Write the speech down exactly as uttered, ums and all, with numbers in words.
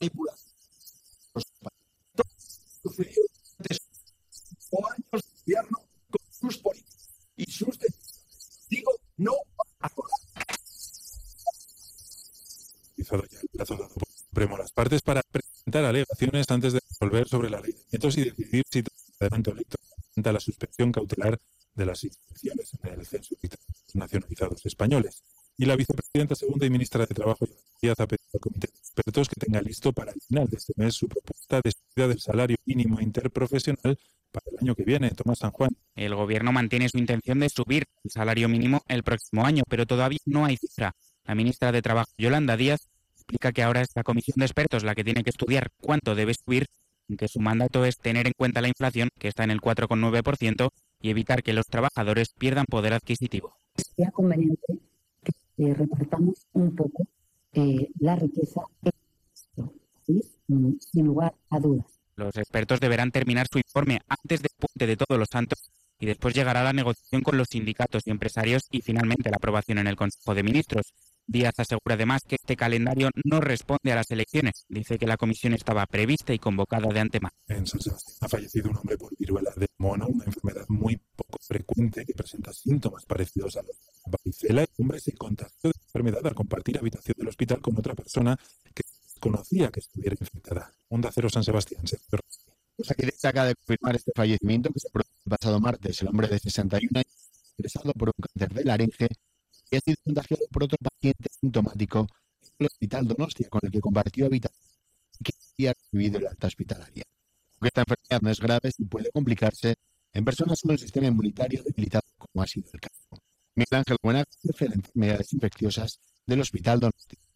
manipulación. Sufrió o años de gobierno con sus políticos y sus decisiones. Digo, no a colar. Ya el plazo dado por el Supremo a las partes para presentar alegaciones antes de resolver sobre la ley de medios y decidir si el adelanto electoral presenta la suspensión cautelar de las inscripciones en el censo de los nacionalizados españoles. Y la vicepresidenta segunda y ministra de Trabajo, Yolanda Díaz, ha pedido al comité de expertos que tenga listo para el final de este mes su propuesta de subida del salario mínimo interprofesional para el año que viene. Tomás San Juan. El gobierno mantiene su intención de subir el salario mínimo el próximo año, pero todavía no hay cifra. La ministra de Trabajo, Yolanda Díaz, explica que ahora es la comisión de expertos la que tiene que estudiar cuánto debe subir, aunque su mandato es tener en cuenta la inflación, que está en el cuatro coma nueve por ciento, y evitar que los trabajadores pierdan poder adquisitivo. Sería conveniente que eh, repartamos un poco eh, la riqueza en nuestro país, sin lugar a dudas. Los expertos deberán terminar su informe antes del puente de Todos los Santos y después llegará la negociación con los sindicatos y empresarios y finalmente la aprobación en el Consejo de Ministros. Díaz asegura además que este calendario no responde a las elecciones. Dice que la comisión estaba prevista y convocada de antemano. En San Sebastián ha fallecido un hombre por viruela de mono, una enfermedad muy poco frecuente que presenta síntomas parecidos a los de la varicela. El hombre se contagió de la enfermedad al compartir habitación del hospital con otra persona que conocía que estuviera infectada. Onda Cero San Sebastián, sector. Osakidetza acaba de confirmar este fallecimiento que se produjo el pasado martes. El hombre de sesenta y un años, ingresado por un cáncer de laringe, y ha sido contagiado por otro paciente sintomático en el hospital Donostia, con el que compartió habitación y que había recibido el alta hospitalaria. Aunque esta enfermedad no es grave, sí puede complicarse en personas con el sistema inmunitario debilitado, como ha sido el caso. Miguel Ángel Buena, jefe de enfermedades infecciosas del hospital Donostia.